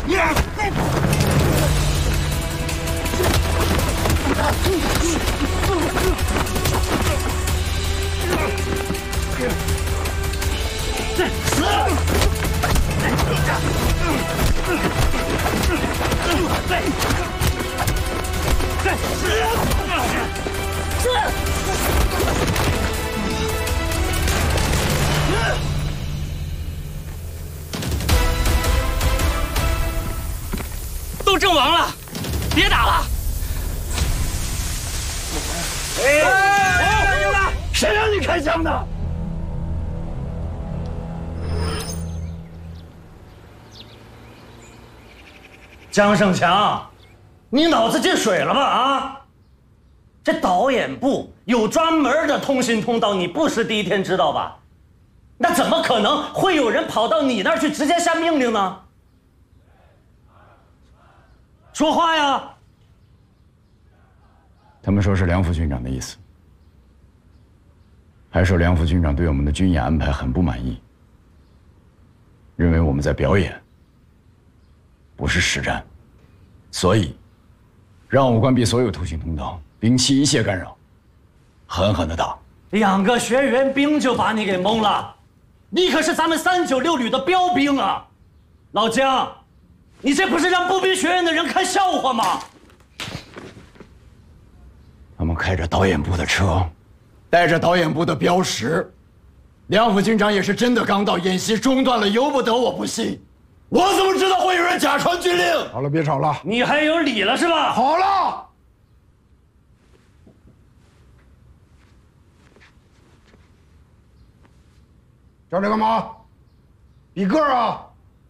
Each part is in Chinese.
都阵亡了，别打了！ 谁让你开枪的？江胜强，你脑子进水了吧？啊！这导演部有专门的通信通道，你不是第一天知道吧？那怎么可能会有人跑到你那儿去直接下命令呢？说话呀！ 他们说是梁副军长的意思，还说梁副军长对我们的军演安排很不满意，认为我们在表演，不是实战，所以让我关闭所有通信通道，摒弃一切干扰，狠狠的打。 2个学员兵就把你给蒙了，你可是咱们396旅的标兵啊，老姜，你这不是让步兵学院的人看笑话吗？ 他们开着导演部的车，带着导演部的标识，梁副军长也是真的刚到，演习中断了，由不得我不信。我怎么知道会有人假传军令？ 好了，别吵了。 你还有理了是吧？ 好了。叫这干嘛？比个啊！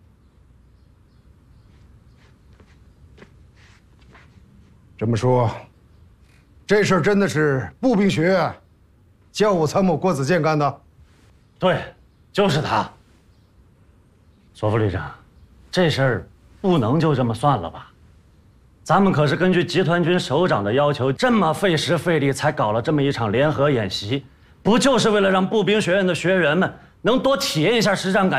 这么说，这事儿真的是步兵学院教务参谋郭子健干的？ 对，就是他。索副旅长，这事儿不能就这么算了吧？咱们可是根据集团军首长的要求，这么费时费力才搞了这么一场联合演习，不就是为了让步兵学院的学员们能多体验一下实战感？